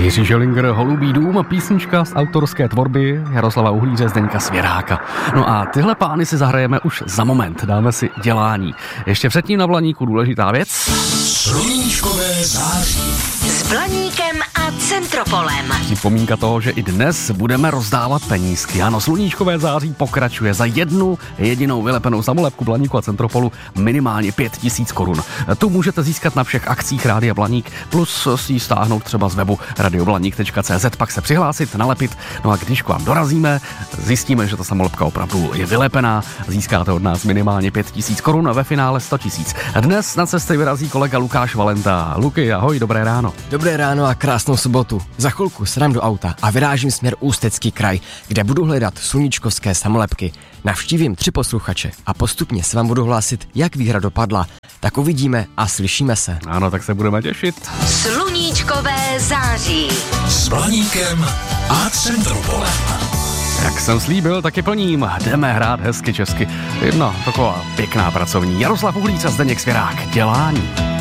Jiří Želinger, Holubý dům, písnička z autorské tvorby Jaroslava Uhlíře, Zdeňka Svěráka. No a tyhle pány si zahrajeme už za moment, dáme si dělání. Ještě předtím na Blaníku důležitá věc. Sluníčkové září. S Blaníkem a Centropolem. Připomínka toho, že i dnes budeme rozdávat penízky. Ano, sluníčkové září pokračuje. Za jednu jedinou vylepenou samolepku Blaníku a Centropolu minimálně 5 000 korun. Tu můžete získat na všech akcích Rádia Blaník, plus si ji stáhnout třeba z webu radioblaník.cz, pak se přihlásit, nalepit. No a když k vám dorazíme, zjistíme, že ta samolepka opravdu je vylepená, získáte od nás minimálně 5 000 korun a ve finále 100 000. Dnes na cestě vyrazí kolega Lukáš Valenta. Luky, ahoj, dobré ráno. Dobré ráno a krásnou sobotu. Za chvilku sedám do auta a vyrážím směr Ústecký kraj, kde budu hledat sluníčkovské samolepky. Navštívím 3 posluchače a postupně se vám budu hlásit, jak výhra dopadla. Tak uvidíme a slyšíme se. Ano, tak se budeme těšit. Sluníčkové září. S Blaníkem a Centropolem. Jak jsem slíbil, taky plním. Jdeme hrát hezky česky. Jedna taková pěkná pracovní. Jaroslav Uhlíř a Zdeněk Svěrák. Dělání.